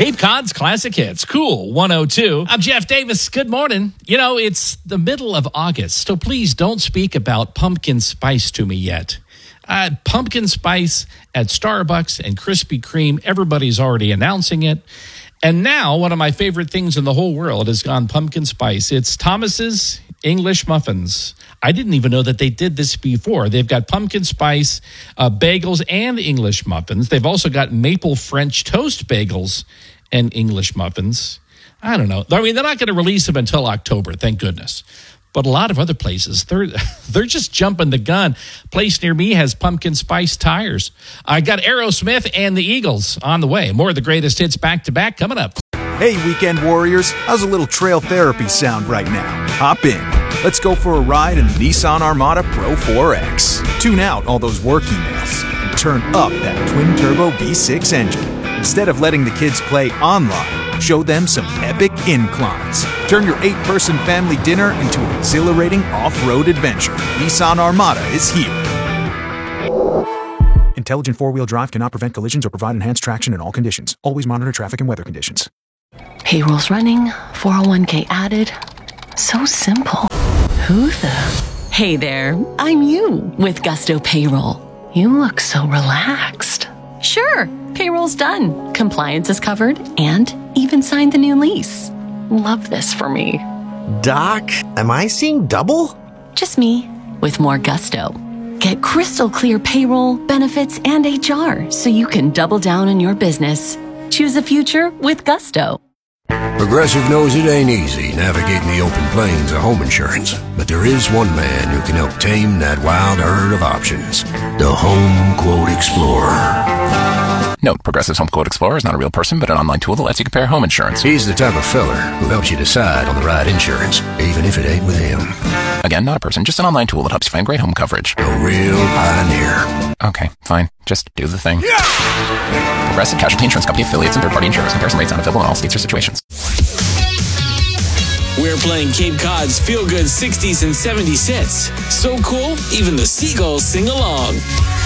Cape Cod's Classic Hits, Cool 102. I'm Jeff Davis. Good morning. You know, it's the middle of August, so please don't speak about pumpkin spice to me yet. Pumpkin spice at Starbucks and Krispy Kreme, everybody's already announcing it. And now, one of my favorite things in the whole world has gone pumpkin spice. It's Thomas's English Muffins. I didn't even know that they did this before. They've got pumpkin spice bagels and English muffins. They've also got maple French toast bagels and English muffins. I don't know. I mean, they're not going to release them until October, thank goodness. But a lot of other places, they're just jumping the gun. Place near me has pumpkin spice tires. I got Aerosmith and the Eagles on the way. More of the greatest hits back-to-back coming up. Hey, weekend warriors. How's a little trail therapy sound right now? Hop in. Let's go for a ride in the Nissan Armada Pro 4X. Tune out all those work emails and turn up that twin-turbo V6 engine. Instead of letting the kids play online, show them some epic inclines. Turn your 8-person family dinner into an exhilarating off-road adventure. Nissan Armada is here. Intelligent four-wheel drive cannot prevent collisions or provide enhanced traction in all conditions. Always monitor traffic and weather conditions. Payroll's running, 401k added. So simple. Who the? Hey there, I'm you with Gusto Payroll. You look so relaxed. Sure, payroll's done. Compliance is covered and even signed the new lease. Love this for me. Doc, am I seeing double? Just me with more gusto. Get crystal clear payroll, benefits, and HR so you can double down on your business. Choose a future with Gusto. Progressive knows it ain't easy navigating the open plains of home insurance, but there is one man who can help tame that wild herd of options. The Home Quote Explorer. Note, Progressive's Home Quote Explorer is not a real person, but an online tool that lets you compare home insurance. He's the type of feller who helps you decide on the right insurance, even if it ain't with him. Again, not a person, just an online tool that helps you find great home coverage. A real pioneer. Okay, fine. Just do the thing. Yeah! Progressive Casualty Insurance Company affiliates and third-party insurers. Comparison rates not available in all states or situations. We're playing Cape Cod's feel-good 60s and 70s hits. So cool, even the seagulls sing along.